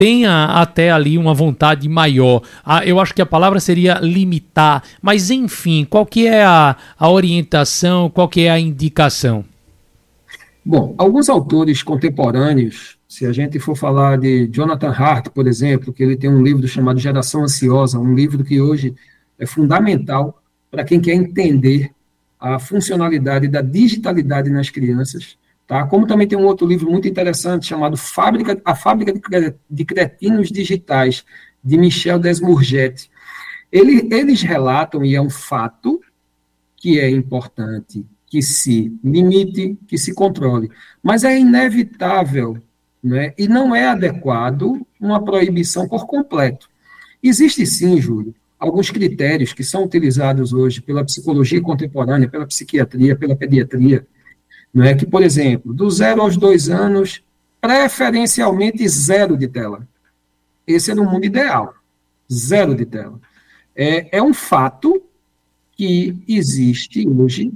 tenha até ali uma vontade maior. Eu acho que a palavra seria limitar, mas enfim, qual que é a orientação, qual que é a indicação? Bom, alguns autores contemporâneos, se a gente for falar de Jonathan Hart, por exemplo, que ele tem um livro chamado Geração Ansiosa, um livro que hoje é fundamental para quem quer entender a funcionalidade da digitalidade nas crianças, tá? Como também tem um outro livro muito interessante chamado A Fábrica de Cretinos Digitais, de Michel Desmourget. Eles relatam, e é um fato, que é importante que se limite, que se controle. Mas é inevitável, né, e não é adequado uma proibição por completo. Existe sim, Júlio, alguns critérios que são utilizados hoje pela psicologia contemporânea, pela psiquiatria, pela pediatria, não é que, por exemplo, do 0 aos 2 anos, preferencialmente zero de tela. Esse é no mundo ideal, zero de tela. É um fato que existe hoje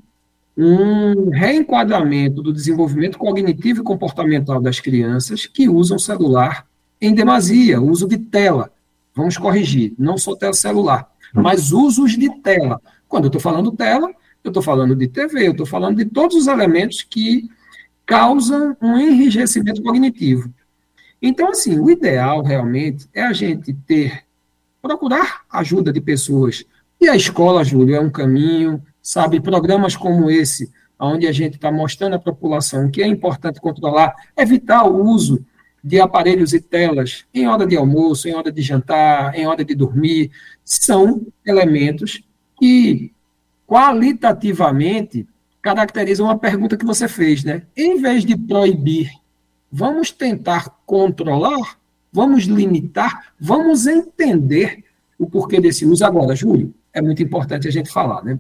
um reenquadramento do desenvolvimento cognitivo e comportamental das crianças que usam celular em demasia, uso de tela. Vamos corrigir, não só tela celular, mas usos de tela. Quando eu estou falando tela, eu estou falando de TV, eu estou falando de todos os elementos que causam um enrijecimento cognitivo. Então, assim, o ideal realmente é a gente procurar ajuda de pessoas. E a escola, Júlio, é um caminho, sabe? Programas como esse, onde a gente está mostrando à população que é importante controlar, evitar o uso de aparelhos e telas em hora de almoço, em hora de jantar, em hora de dormir, são elementos que qualitativamente caracterizam a pergunta que você fez, né? Em vez de proibir, vamos tentar controlar, vamos limitar, vamos entender o porquê desse uso. Agora, Júlio, é muito importante a gente falar, né?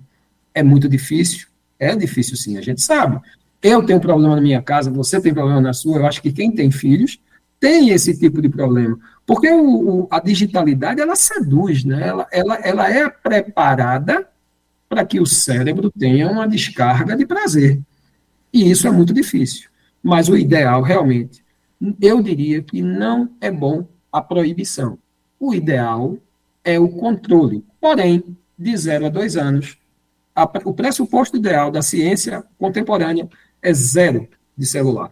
É difícil sim, a gente sabe. Eu tenho problema na minha casa, você tem problema na sua, eu acho que quem tem filhos tem esse tipo de problema. Porque a digitalidade, ela seduz, né? Ela é preparada para que o cérebro tenha uma descarga de prazer. E isso é muito difícil. Mas o ideal, realmente, eu diria que não é bom a proibição. O ideal é o controle. Porém, de 0 a 2 anos, o pressuposto ideal da ciência contemporânea é zero de celular.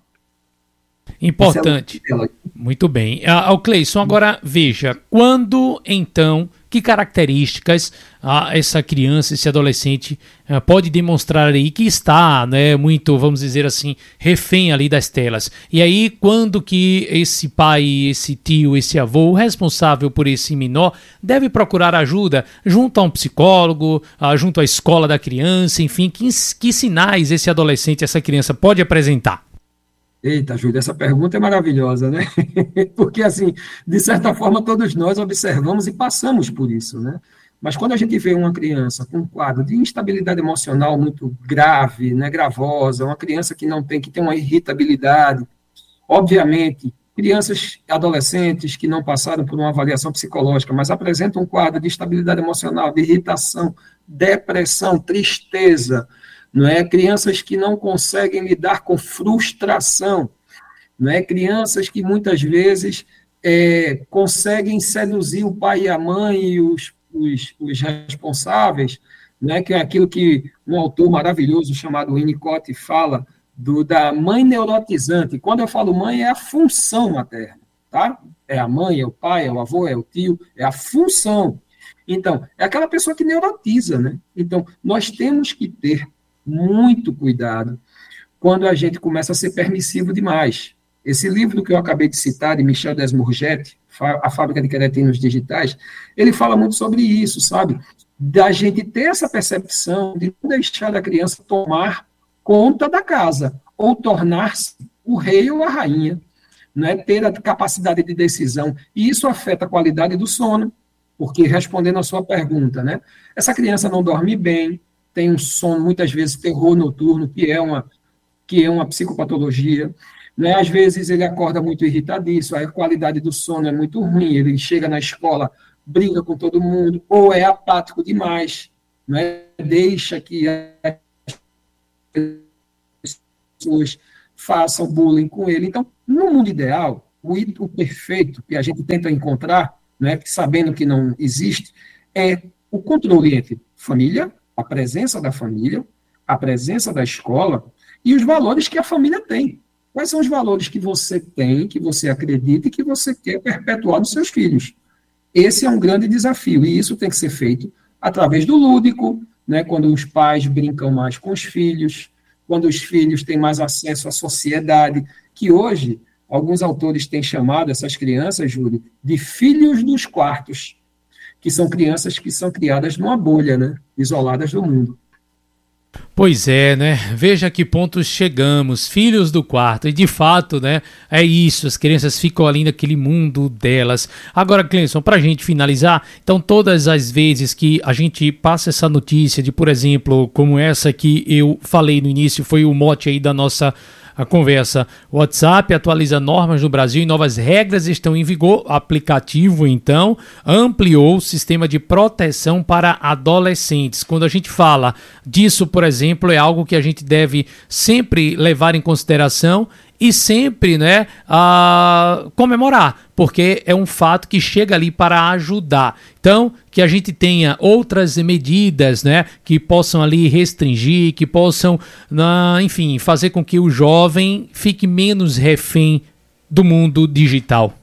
Importante. Muito bem. Cleison, agora veja, quando então, que características essa criança, esse adolescente pode demonstrar aí que está, né, muito, vamos dizer assim, refém ali das telas. E aí, quando que esse pai, esse tio, esse avô, o responsável por esse menor, deve procurar ajuda junto a um psicólogo, junto à escola da criança, enfim, que sinais esse adolescente, essa criança pode apresentar? Eita, Júlio, essa pergunta é maravilhosa, né? Porque, assim, de certa forma, todos nós observamos e passamos por isso, né? Mas quando a gente vê uma criança com um quadro de instabilidade emocional muito grave, né, gravosa, uma criança que tem uma irritabilidade, obviamente, crianças, adolescentes que não passaram por uma avaliação psicológica, mas apresentam um quadro de instabilidade emocional, de irritação, depressão, tristeza, não é? Crianças que não conseguem lidar com frustração, não é? Crianças que muitas vezes conseguem seduzir o pai e a mãe e os responsáveis, né? Que é aquilo que um autor maravilhoso chamado Winnicott fala da mãe neurotizante. Quando eu falo mãe, é a função materna, tá? É a mãe, é o pai, é o avô, é o tio, é a função. Então, é aquela pessoa que neurotiza, né? Então, nós temos que ter muito cuidado quando a gente começa a ser permissivo demais. Esse livro que eu acabei de citar, de Michel Desmourget, A Fábrica de Cretinos Digitais, ele fala muito sobre isso, sabe? Da gente ter essa percepção de não deixar a criança tomar conta da casa, ou tornar-se o rei ou a rainha, né? Ter a capacidade de decisão. E isso afeta a qualidade do sono, porque, respondendo a sua pergunta, né? Essa criança não dorme bem, tem um sono, muitas vezes, terror noturno, que é uma psicopatologia, né? Às vezes ele acorda muito irritadiço, a qualidade do sono é muito ruim, ele chega na escola, briga com todo mundo, ou é apático demais, né? Deixa que as pessoas façam bullying com ele. Então, no mundo ideal, o perfeito que a gente tenta encontrar, né, sabendo que não existe, é o controle entre família, a presença da família, a presença da escola e os valores que a família tem. Quais são os valores que você tem, que você acredita e que você quer perpetuar nos seus filhos? Esse é um grande desafio, e isso tem que ser feito através do lúdico, né, quando os pais brincam mais com os filhos, quando os filhos têm mais acesso à sociedade, que hoje alguns autores têm chamado essas crianças, Júlio, de filhos dos quartos, que são crianças que são criadas numa bolha, né, isoladas do mundo. Pois é, né? Veja a que pontos chegamos, filhos do quarto. E de fato, né? É isso, as crianças ficam ali naquele mundo delas. Agora, Cleison, pra gente finalizar, então todas as vezes que a gente passa essa notícia de, por exemplo, como essa que eu falei no início, foi o mote aí da nossa a conversa. O WhatsApp atualiza normas no Brasil e novas regras estão em vigor. O aplicativo, então, ampliou o sistema de proteção para adolescentes. Quando a gente fala disso, por exemplo, é algo que a gente deve sempre levar em consideração e sempre, né, comemorar, porque é um fato que chega ali para ajudar. Então, que a gente tenha outras medidas, né, que possam ali restringir, que possam, enfim, fazer com que o jovem fique menos refém do mundo digital.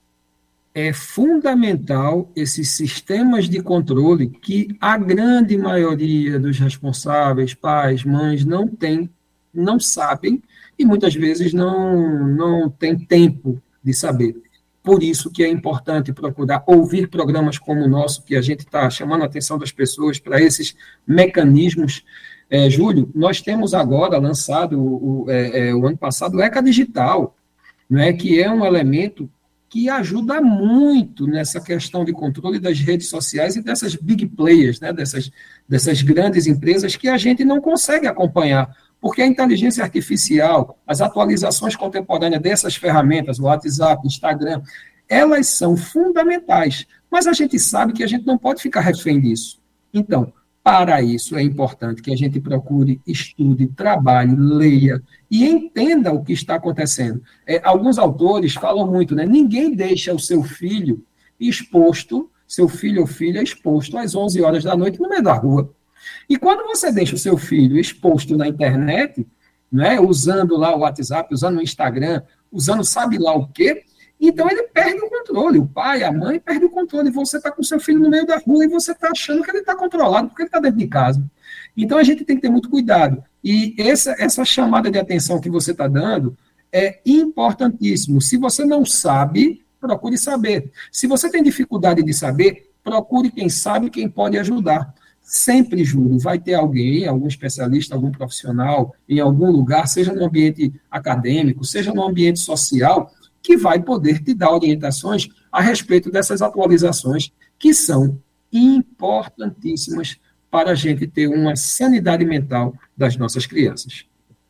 É fundamental esses sistemas de controle que a grande maioria dos responsáveis, pais, mães, não tem, não sabem, e muitas vezes não tem tempo de saber. Por isso que é importante procurar ouvir programas como o nosso, que a gente está chamando a atenção das pessoas para esses mecanismos. Júlio, nós temos agora lançado, o ano passado, o ECA Digital, né, que é um elemento que ajuda muito nessa questão de controle das redes sociais e dessas big players, né, dessas grandes empresas que a gente não consegue acompanhar. Porque a inteligência artificial, as atualizações contemporâneas dessas ferramentas, o WhatsApp, Instagram, elas são fundamentais. Mas a gente sabe que a gente não pode ficar refém disso. Então, para isso é importante que a gente procure, estude, trabalhe, leia e entenda o que está acontecendo. Alguns autores falam muito, né? Ninguém deixa o seu filho exposto, seu filho ou filha exposto às 11 horas da noite no meio da rua. E quando você deixa o seu filho exposto na internet, né, usando lá o WhatsApp, usando o Instagram, usando sabe lá o quê, então ele perde o controle. O pai, a mãe perde o controle. Você está com o seu filho no meio da rua e você está achando que ele está controlado porque ele está dentro de casa. Então a gente tem que ter muito cuidado. E essa chamada de atenção que você está dando é importantíssimo. Se você não sabe, procure saber. Se você tem dificuldade de saber, procure quem sabe, quem pode ajudar. Sempre, Júlio, vai ter alguém, algum especialista, algum profissional, em algum lugar, seja no ambiente acadêmico, seja no ambiente social, que vai poder te dar orientações a respeito dessas atualizações que são importantíssimas para a gente ter uma sanidade mental das nossas crianças.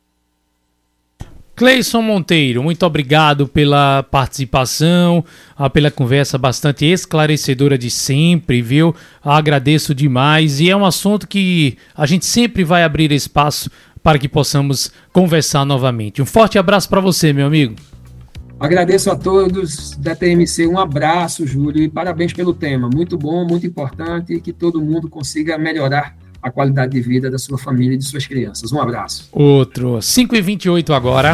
Cleison Monteiro, muito obrigado pela participação, pela conversa bastante esclarecedora de sempre, viu? Agradeço demais e é um assunto que a gente sempre vai abrir espaço para que possamos conversar novamente. Um forte abraço para você, meu amigo. Agradeço a todos da TMC, um abraço, Júlio, e parabéns pelo tema. Muito bom, muito importante e que todo mundo consiga melhorar a qualidade de vida da sua família e de suas crianças. Um abraço. Outro. 5h28 agora.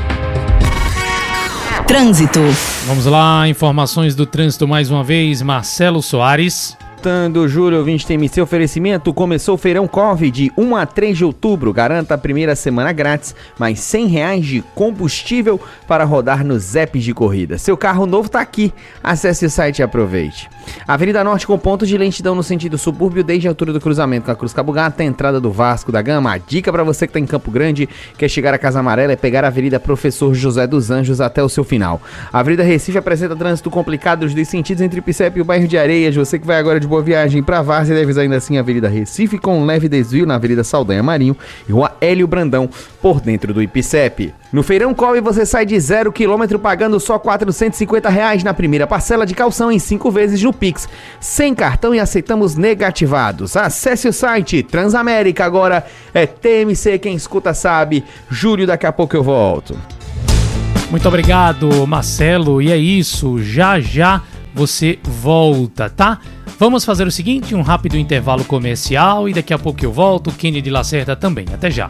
Trânsito. Vamos lá, informações do trânsito mais uma vez. Marcelo Soares. Júlio, ouvinte TMC, oferecimento, começou o Feirão Cove de 1 a 3 de outubro, garanta a primeira semana grátis, mais R$100 de combustível para rodar nos apps de corrida. Seu carro novo tá aqui, acesse o site e aproveite. Avenida Norte com pontos de lentidão no sentido subúrbio desde a altura do cruzamento com a Cruz Cabugá até a entrada do Vasco da Gama. A dica para você que tá em Campo Grande, quer chegar à Casa Amarela, é pegar a Avenida Professor José dos Anjos até o seu final. A Avenida Recife apresenta trânsito complicado nos dois sentidos entre Ipicep e o bairro de Areias. Você que vai agora de Boa Viagem para Várzea deve usar ainda assim a Avenida Recife com um leve desvio na Avenida Saldanha Marinho e Rua Hélio Brandão por dentro do Ipicep. No Feirão Cove você sai de 0 km pagando só R$450 na primeira parcela de calção em 5 vezes no Pix, sem cartão e aceitamos negativados. Acesse o site Transamérica, agora é TMC, quem escuta sabe. Júlio, daqui a pouco eu volto. Muito obrigado, Marcelo. E é isso, já já você volta, tá? Vamos fazer o seguinte, um rápido intervalo comercial e daqui a pouco eu volto, Kennedy Lacerda também. Até já.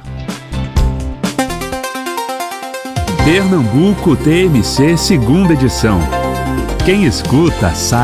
Pernambuco TMC, segunda edição. Quem escuta sabe.